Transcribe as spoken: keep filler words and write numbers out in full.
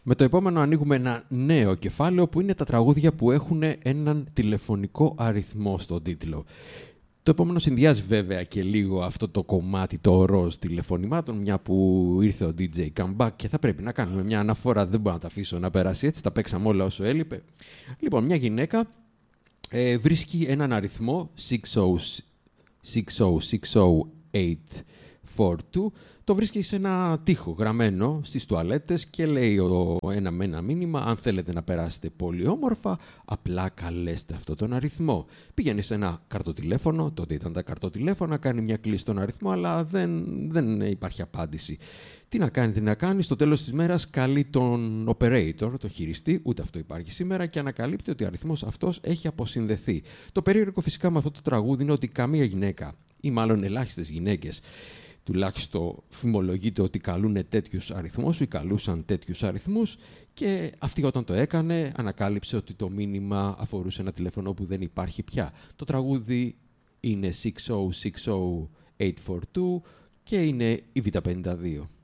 Με το επόμενο ανοίγουμε ένα νέο κεφάλαιο που είναι τα τραγούδια που έχουν έναν τηλεφωνικό αριθμό στον τίτλο. Το επόμενο συνδυάζει βέβαια και λίγο αυτό το κομμάτι, το ροζ τηλεφωνημάτων, μια που ήρθε ο ντι τζέι Comeback και θα πρέπει να κάνουμε μια αναφορά, δεν μπορώ να τα αφήσω να περάσει έτσι, τα παίξαμε όλα όσο έλειπε. Λοιπόν, μια γυναίκα ε, βρίσκει έναν αριθμό έξι μηδέν έξι μηδέν οκτώ φορ δύο, το βρίσκει σε ένα τοίχο γραμμένο στις τουαλέτες και λέει ο, ένα με ένα μήνυμα: αν θέλετε να περάσετε πολύ όμορφα, απλά καλέστε αυτόν τον αριθμό. Πηγαίνει σε ένα καρτοτηλέφωνο, τότε ήταν τα καρτοτηλέφωνα, κάνει μια κλίση στον αριθμό, αλλά δεν, δεν υπάρχει απάντηση. Τι να κάνει, τι να κάνει, στο τέλος της μέρας καλεί τον operator, τον χειριστή, ούτε αυτό υπάρχει σήμερα, και ανακαλύπτει ότι ο αριθμός αυτός έχει αποσυνδεθεί. Το περίεργο φυσικά με αυτό το τραγούδι είναι ότι καμία γυναίκα, ή μάλλον ελάχιστες γυναίκες, τουλάχιστον φημολογείται ότι καλούν τέτοιους αριθμούς ή καλούσαν τέτοιους αριθμούς, και αυτή όταν το έκανε ανακάλυψε ότι το μήνυμα αφορούσε ένα τηλέφωνο που δεν υπάρχει πια. Το τραγούδι είναι έξι μηδέν έξι μηδέν οκτώ φορ δύο και είναι η Β πενήντα δύο.